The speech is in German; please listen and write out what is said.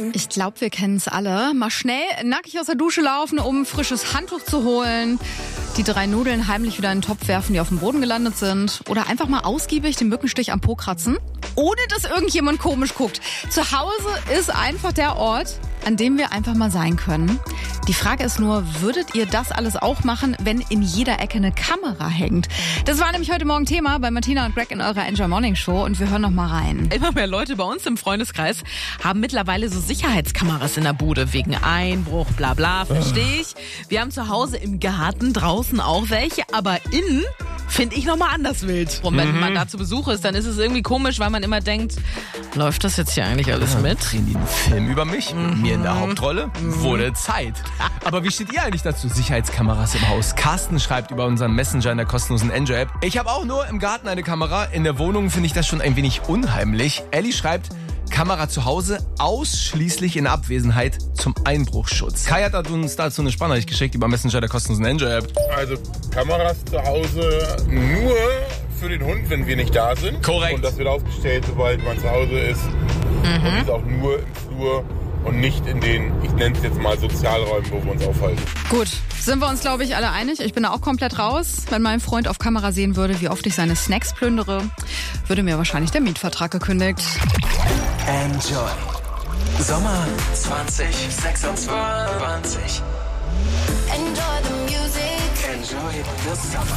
Ich glaube, wir kennen es alle. Mal schnell nackig aus der Dusche laufen, um ein frisches Handtuch zu holen. Die 3 Nudeln heimlich wieder in den Topf werfen, die auf dem Boden gelandet sind. Oder einfach mal ausgiebig den Mückenstich am Po kratzen, ohne dass irgendjemand komisch guckt. Zu Hause ist einfach der Ort, an dem wir einfach mal sein können. Die Frage ist nur, würdet ihr das alles auch machen, wenn in jeder Ecke eine Kamera hängt? Das war nämlich heute Morgen Thema bei Martina und Greg in eurer Enjoy Morning Show und wir hören noch mal rein. Immer mehr Leute bei uns im Freundeskreis haben mittlerweile so Sicherheitskameras in der Bude wegen Einbruch, bla bla, verstehe ich. Wir haben zu Hause im Garten draußen auch welche, aber innen finde ich nochmal anders wild. Und wenn man da zu Besuch ist, dann ist es irgendwie komisch, weil man immer denkt, läuft das jetzt hier eigentlich alles mit? Drehen die einen Film über mich? Mit mir in der Hauptrolle? Wurde Zeit. Aber wie steht ihr eigentlich dazu? Sicherheitskameras im Haus. Carsten schreibt über unseren Messenger in der kostenlosen Enjoy-App. Ich habe auch nur im Garten eine Kamera. In der Wohnung finde ich das schon ein wenig unheimlich. Ellie schreibt, Kamera zu Hause ausschließlich in Abwesenheit zum Einbruchschutz. Kai hat uns dazu eine Sprachnachricht geschickt über Messenger der kostenlosen Enjoy-App. Also Kameras zu Hause nur für den Hund, wenn wir nicht da sind. Korrekt. Und das wird aufgestellt, sobald man zu Hause ist. Und ist auch nur im Flur und nicht in den, ich nenne es jetzt mal, Sozialräumen, wo wir uns aufhalten. Gut, sind wir uns, glaube ich, alle einig. Ich bin da auch komplett raus. Wenn mein Freund auf Kamera sehen würde, wie oft ich seine Snacks plündere, würde mir wahrscheinlich der Mietvertrag gekündigt. Enjoy. Sommer 2026. Enjoy the music. Enjoy the summer.